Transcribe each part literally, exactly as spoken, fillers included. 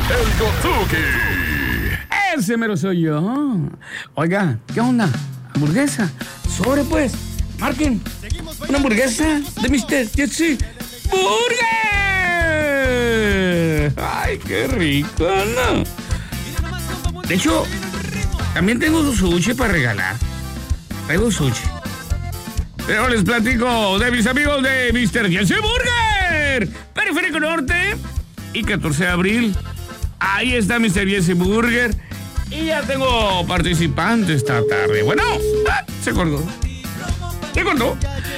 el Gotsuki. Ese mero soy yo. Oiga, ¿qué onda? ¿Hamburguesa? Sobre pues, marquen. Una hamburguesa de mister Jesse Burger. Ay, qué rico, ¿no? De hecho, también tengo su sushi para regalar. Traigo sushi. Pero les platico de mis amigos de mister Jesse Burger. Periférico Norte y catorce de abril. Ahí está mister Jesse Burger. Y ya tengo participantes esta tarde. Bueno, ah, se colgó. Se colgó.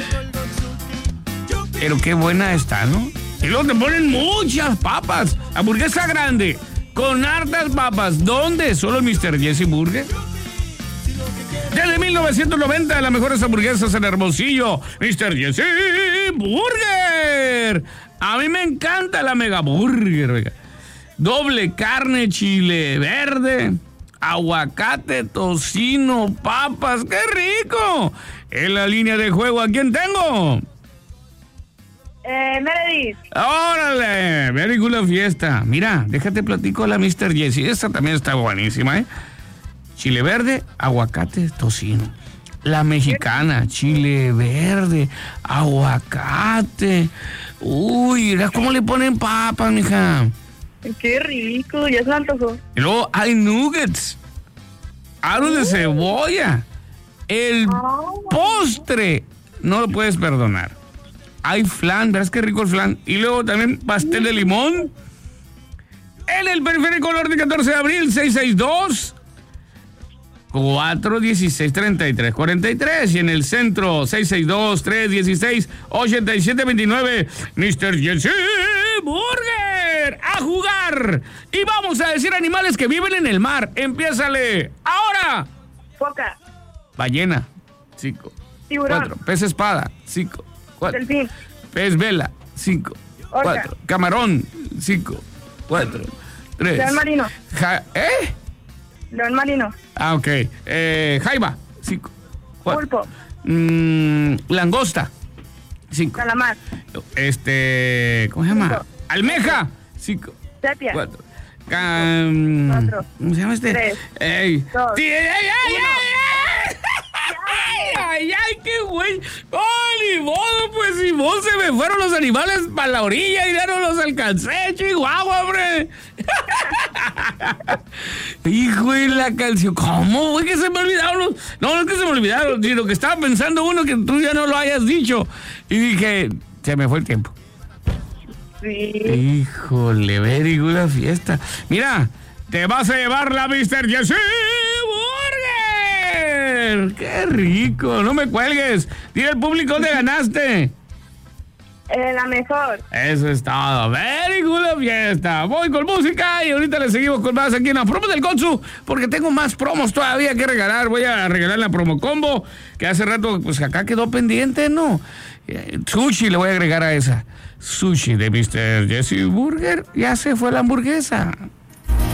Pero qué buena está, ¿no? Y luego te ponen muchas papas. Hamburguesa grande, con hartas papas. ¿Dónde? ¿Solo en mister Jesse Burger? Desde mil novecientos noventa, las mejores hamburguesas en Hermosillo. mister Jesse Burger. A mí me encanta la Mega Burger. Oiga. Doble carne, chile verde, aguacate, tocino, papas. ¡Qué rico! En la línea de juego, ¿a quién tengo? Eh, Meredith. ¡Órale! Very good la fiesta. Mira, déjate platico la mister Jesse. Esta también está buenísima, ¿eh? Chile verde, aguacate, tocino. La mexicana, chile verde, aguacate. Uy, mira cómo le ponen papas, mija. Qué rico, ya se me antojó. Y luego hay nuggets, aros de cebolla. El Oh. postre no lo puedes perdonar. Hay flan, verás qué rico el flan. Y luego también pastel de limón. En el Periférico Norte, catorce de abril, seis seis dos, cuatro uno seis, tres tres cuatro tres. Y en el centro, seis seis dos, tres uno seis, ocho siete dos nueve. mister Jesse Burger. A jugar. Y vamos a decir animales que viven en el mar. Empiézale. Ahora. Foca. Ballena. Cinco. Tiburón. Cuatro. Pez espada. Cinco. Cuatro. Delfín. Pez vela. Cinco. Orca. Cuatro. Camarón. Cinco. Cuatro. Tres. León marino. Ja- ¿Eh? León marino. Ah, ok. Eh, jaiba. Cinco. Cuatro. Pulpo. Mm, langosta. Cinco. Calamar. Este. ¿Cómo se llama? Cinco. Almeja. Cinco. Sepia. Cuatro. Cam- Cuatro. ¿Cómo se llama este? Tres. Ey. Dos. Sí, ey, ey, ey, Uno. ey, ey. Ay, ay, qué güey. ¡Oh, ni modo! Pues si vos se me fueron los animales para la orilla y ya no los alcancé, Chihuahua, hombre. Hijo de la canción. ¿Cómo, güey? Que se me olvidaron los... No, no es que se me olvidaron, sino que estaba pensando uno que tú ya no lo hayas dicho. Y dije, se me fue el tiempo. Sí. Híjole, very good la fiesta. Mira, te vas a llevar la mister Jesse Burger. ¡Qué rico! No me cuelgues. Dile al público dónde ganaste. Eh, la mejor. Eso es todo. Very good la fiesta. Voy con música y ahorita le seguimos con más aquí en la promo del Gonzu, porque tengo más promos todavía que regalar. Voy a regalar la promo combo, que hace rato, pues acá quedó pendiente, ¿no? Eh, sushi le voy a agregar a esa. Sushi de mister Jesse Burger. Ya se fue la hamburguesa.